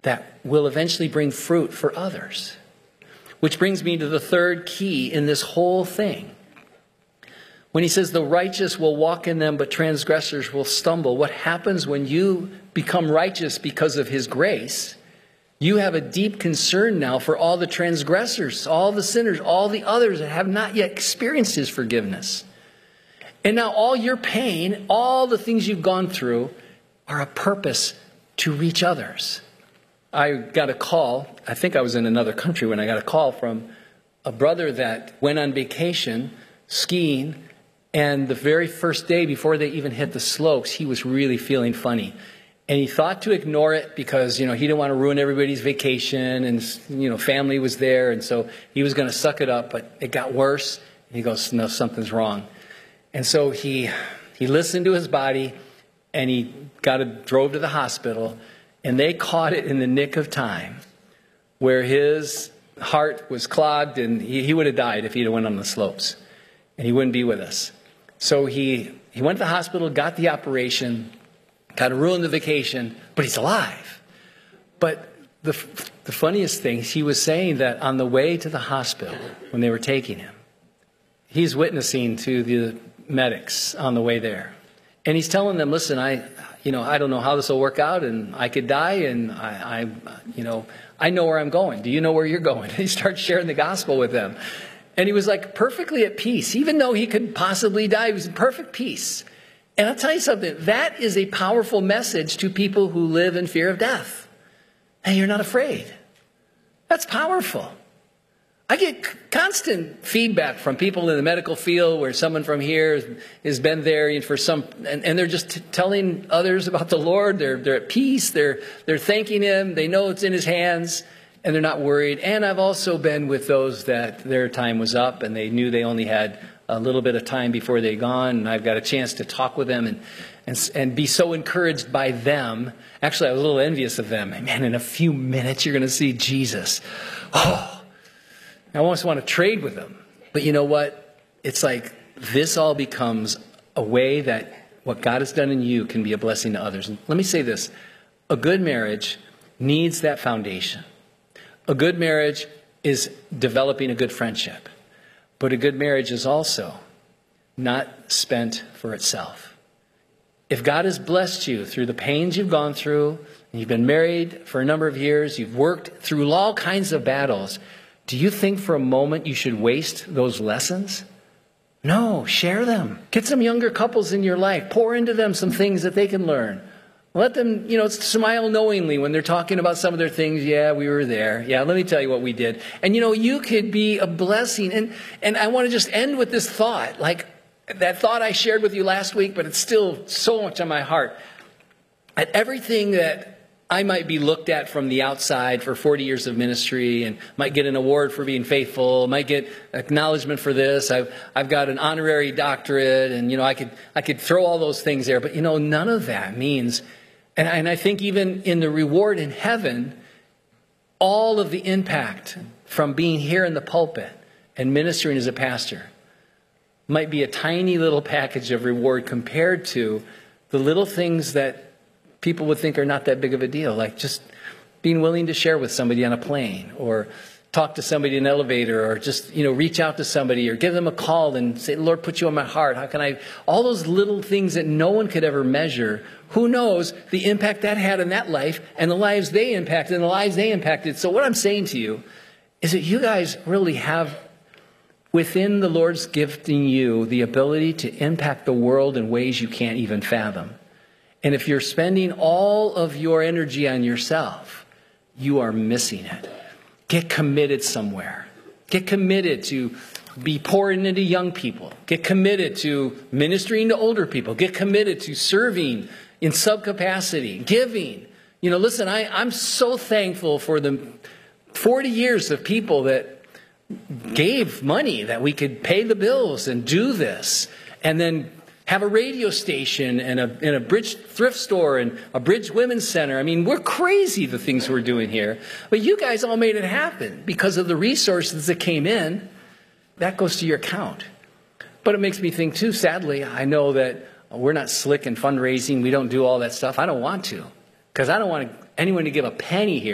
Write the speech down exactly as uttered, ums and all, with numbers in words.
that will eventually bring fruit for others. Which brings me to the third key in this whole thing. When he says the righteous will walk in them, but transgressors will stumble. What happens when you become righteous because of his grace? You have a deep concern now for all the transgressors, all the sinners, all the others that have not yet experienced his forgiveness. And now all your pain, all the things you've gone through are a purpose to reach others. I got a call, I think I was in another country when I got a call from a brother that went on vacation skiing, and the very first day before they even hit the slopes, he was really feeling funny. And he thought to ignore it because, you know, he didn't want to ruin everybody's vacation, and, you know, family was there, and so he was going to suck it up, but it got worse. And he goes, no, something's wrong. And so he he listened to his body, and he got a, drove to the hospital. And they caught it in the nick of time where his heart was clogged, and he, he would have died if he'd have went on the slopes. And he wouldn't be with us. So he, he went to the hospital, got the operation, kind of ruined the vacation, but he's alive. But the, the funniest thing, he was saying that on the way to the hospital, when they were taking him, he's witnessing to the medics on the way there. And he's telling them, listen, I... You know, I don't know how this will work out, and I could die, and I, I, you know, I know where I'm going. Do you know where you're going? He starts sharing the gospel with them. And he was like perfectly at peace. Even though he could possibly die, he was in perfect peace. And I'll tell you something, that is a powerful message to people who live in fear of death. Hey, you're not afraid. That's powerful. I get constant feedback from people in the medical field where someone from here has been there and for some, and, and they're just t- telling others about the Lord. They're they're at peace. They're they're thanking him. They know it's in his hands, and they're not worried. And I've also been with those that their time was up, and they knew they only had a little bit of time before they gone. And I've got a chance to talk with them and and and be so encouraged by them. Actually, I was a little envious of them. Man, in a few minutes, you're going to see Jesus. Oh. I almost want to trade with them. But you know what? It's like this all becomes a way that what God has done in you can be a blessing to others. And let me say this. A good marriage needs that foundation. A good marriage is developing a good friendship. But a good marriage is also not spent for itself. If God has blessed you through the pains you've gone through, and you've been married for a number of years, you've worked through all kinds of battles, do you think for a moment you should waste those lessons? No, share them. Get some younger couples in your life. Pour into them some things that they can learn. Let them, you know, smile knowingly when they're talking about some of their things. Yeah, we were there. Yeah, let me tell you what we did. And, you know, you could be a blessing. And, and I want to just end with this thought. Like that thought I shared with you last week, but it's still so much on my heart. At everything that I might be looked at from the outside for forty years of ministry and might get an award for being faithful, might get acknowledgement for this. I've, I've got an honorary doctorate, and, you know, I could, I could throw all those things there. But, you know, none of that means, and, and I think even in the reward in heaven, all of the impact from being here in the pulpit and ministering as a pastor might be a tiny little package of reward compared to the little things that people would think are not that big of a deal, like just being willing to share with somebody on a plane, or talk to somebody in an elevator, or just, you know, reach out to somebody or give them a call and say, Lord, put you on my heart. How can I, all those little things that no one could ever measure. Who knows the impact that had in that life and the lives they impacted and the lives they impacted. So what I'm saying to you is that you guys really have within the Lord's gifting you the ability to impact the world in ways you can't even fathom. And if you're spending all of your energy on yourself, you are missing it. Get committed somewhere. Get committed to be pouring into young people. Get committed to ministering to older people. Get committed to serving in subcapacity, giving. You know, listen, I, I'm so thankful for the forty years of people that gave money that we could pay the bills and do this. And then have a radio station and a, and a Bridge thrift store and a Bridge Women's Center. I mean, we're crazy, the things we're doing here. But you guys all made it happen because of the resources that came in. That goes to your account. But it makes me think, too, sadly, I know that we're not slick in fundraising. We don't do all that stuff. I don't want to, because I don't want anyone to give a penny here.